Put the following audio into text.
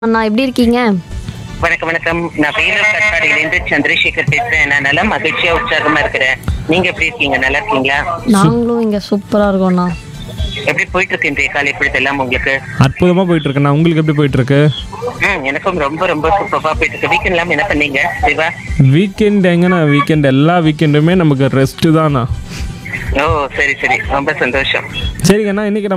அண்ணா எப்படி இருக்கீங்க? வணக்கம் வணக்கம். நான் வேலூர் கட்பாடியிலேருந்து சந்திரசேகர் பேசுறேன். நான் நல்லா மகிழ்ச்சியா உற்சாகமா இருக்கிறேன். நீங்க எப்படி இருக்கீங்க? நல்லா இருக்கீங்களா? நாங்களும் இங்க சூப்பரா இருக்கோம்ண்ணா. எப்படி போயிட்டு இருக்கு இன்றைய காலை பொழுது எல்லாம் உங்களுக்கு? அற்புதமாக போயிட்டு இருக்குண்ணா. உங்களுக்கு எப்படி போயிட்டு இருக்கு? எனக்கும் ரொம்ப ரொம்ப சூப்பரா போயிட்டு இருக்கு. வீக்கெண்ட் எல்லாம் என்ன பண்ணீங்க சிவா? வீக்கெண்ட் எங்கண்ணா? வீக்கெண்ட் எல்லா வீக்கெண்டுமே நமக்கு ரெஸ்ட்டு தாண்ணா. ஓ சரி சரி, ரொம்ப சந்தோஷம். சரிங்கண்ணா, இன்னைக்கு நம்ம